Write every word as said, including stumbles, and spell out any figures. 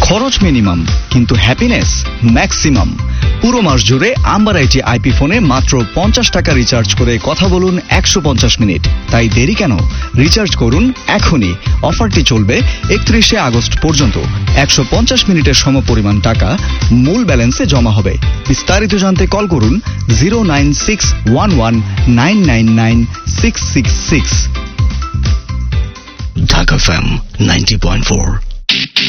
খরচ মিনিমাম কিন্তু happiness maximum. পুরো মাস জুড়ে আম্বার আইটি আইপি ফোনে মাত্র পঞ্চাশ টাকা রিচার্জ করে কথা বলুন একশো পঞ্চাশ মিনিট। তাই দেরি কেন? রিচার্জ করুন এখনই। অফারটি চলবে একত্রিশে আগস্ট পর্যন্ত। একশো পঞ্চাশ মিনিটের সমপরিমাণ টাকা মূল ব্যালেন্সে জমা হবে। বিস্তারিত জানতে কল করুন zero nine six one one nine nine nine six six six. Dhaka FM ninety point four.